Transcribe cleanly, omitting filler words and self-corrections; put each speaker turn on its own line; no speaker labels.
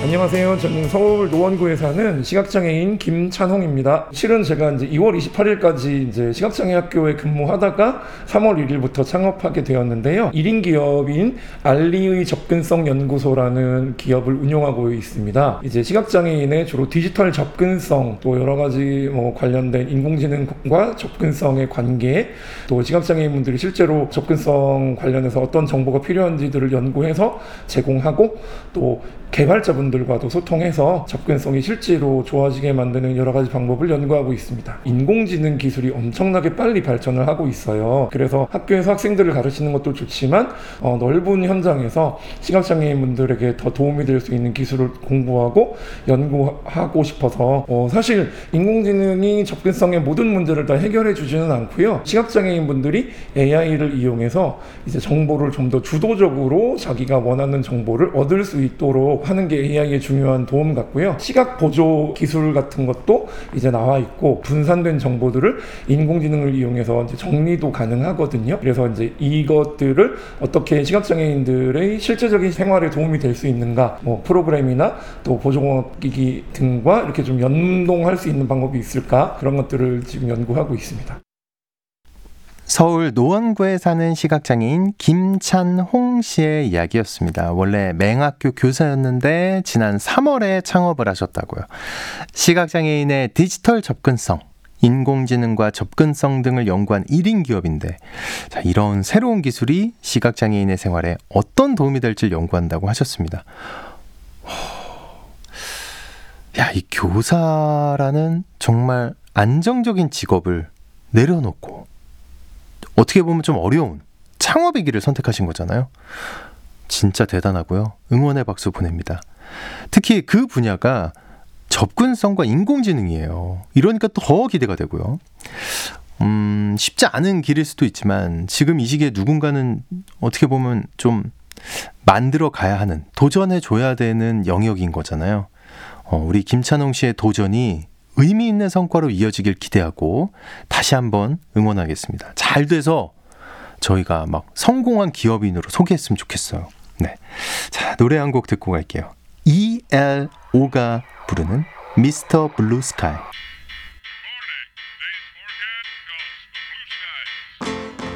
안녕하세요. 저는 서울 노원구에 사는 시각장애인 김찬홍입니다. 실은 제가 이제 2월 28일까지 이제 시각장애 학교에 근무하다가 3월 1일부터 창업하게 되었는데요. 1인 기업인 알리의 접근성 연구소라는 기업을 운영하고 있습니다. 이제 시각장애인의 주로 디지털 접근성, 또 여러 가지 관련된 인공지능과 접근성의 관계, 또 시각장애인분들이 실제로 접근성 관련해서 어떤 정보가 필요한지들을 연구해서 제공하고, 또 개발자분들과도 소통해서 접근성이 실제로 좋아지게 만드는 여러 가지 방법을 연구하고 있습니다. 인공지능 기술이 엄청나게 빨리 발전을 하고 있어요. 그래서 학교에서 학생들을 가르치는 것도 좋지만 넓은 현장에서 시각장애인분들에게 더 도움이 될 수 있는 기술을 공부하고 연구하고 싶어서 사실 인공지능이 접근성의 모든 문제를 다 해결해 주지는 않고요. 시각장애인분들이 AI를 이용해서 이제 정보를 좀 더 주도적으로 자기가 원하는 정보를 얻을 수 있도록 하는 게 AI의 중요한 도움 같고요. 시각 보조 기술 같은 것도 이제 나와 있고, 분산된 정보들을 인공지능을 이용해서 이제 정리도 가능하거든요. 그래서 이제 이것들을 어떻게 시각장애인들의 실제적인 생활에 도움이 될 수 있는가, 프로그램이나 또 보조공학기기 등과 이렇게 좀 연동할 수 있는 방법이 있을까, 그런 것들을 지금 연구하고 있습니다.
서울 노원구에 사는 시각장애인 김찬홍 씨의 이야기였습니다. 원래 맹학교 교사였는데 지난 3월에 창업을 하셨다고요. 시각장애인의 디지털 접근성, 인공지능과 접근성 등을 연구한 1인 기업인데, 이런 새로운 기술이 시각장애인의 생활에 어떤 도움이 될지 연구한다고 하셨습니다. 이 교사라는 정말 안정적인 직업을 내려놓고 어떻게 보면 좀 어려운 창업의 길을 선택하신 거잖아요. 진짜 대단하고요. 응원의 박수 보냅니다. 특히 그 분야가 접근성과 인공지능이에요. 이러니까 더 기대가 되고요. 쉽지 않은 길일 수도 있지만 지금 이 시기에 누군가는 어떻게 보면 좀 만들어 가야 하는, 도전해 줘야 되는 영역인 거잖아요. 우리 김찬홍 씨의 도전이 의미 있는 성과로 이어지길 기대하고 다시 한번 응원하겠습니다. 잘 돼서 저희가 막 성공한 기업인으로 소개했으면 좋겠어요. 네. 자, 노래 한 곡 듣고 갈게요. ELO가 부르는 미스터 블루 스카이.